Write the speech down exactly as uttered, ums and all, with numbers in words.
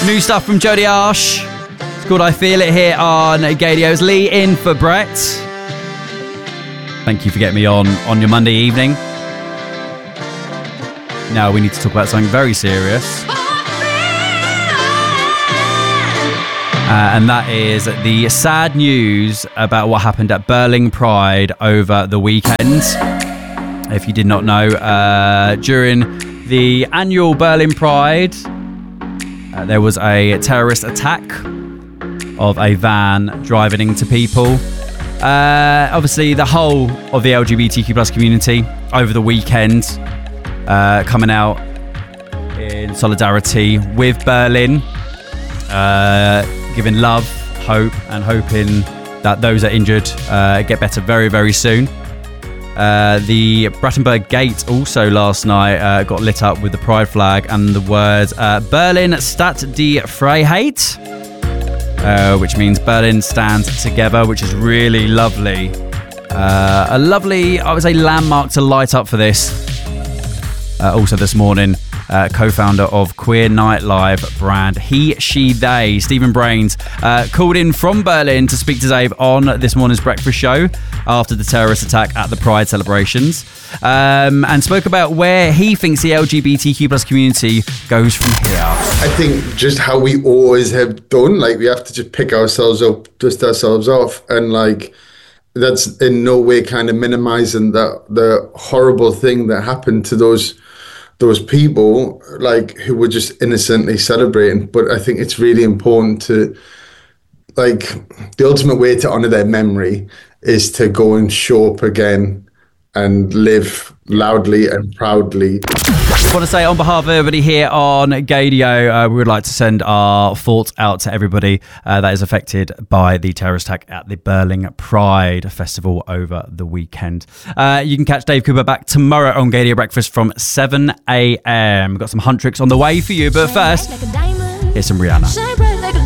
New stuff from Jody Arsh. It's called I Feel It here on Gaydios. Lee in for Brett. Thank you for getting me on on your Monday evening. Now we need to talk about something very serious. Uh, and that is the sad news about what happened at Berlin Pride over the weekend. If you did not know, uh, during the annual Berlin Pride, uh, there was a terrorist attack of a van driving into people. Uh, obviously, the whole of the L G B T Q plus community over the weekend uh, coming out in solidarity with Berlin, uh, giving love, hope, and hoping that those that are injured uh, get better very, very soon. Uh, the Brandenburg Gate also last night uh, got lit up with the pride flag and the words uh, Berlin Stadt die Freiheit, uh, which means Berlin stands together, which is really lovely. Uh, a lovely, I would say, landmark to light up for this. Uh, also this morning, uh, co-founder of Queer Nightlife brand He, She, They, Stephen Brains, uh, called in from Berlin to speak to Dave on this morning's breakfast show after the terrorist attack at the Pride celebrations, um, and spoke about where he thinks the L G B T Q plus community goes from here. I think just how we always have done, like we have to just pick ourselves up, dust ourselves off, and like that's in no way kind of minimizing that the horrible thing that happened to those those people, like who were just innocently celebrating. But I think it's really important to, like, the ultimate way to honor their memory is to go and show up again and live loudly and proudly. I want to say on behalf of everybody here on Gaydio, uh, we would like to send our thoughts out to everybody uh, that is affected by the terrorist attack at the Berlin Pride Festival over the weekend. Uh, you can catch Dave Cooper back tomorrow on Gaydio Breakfast from seven a.m. We've got some hunt tricks on the way for you, but first, here's some Rihanna.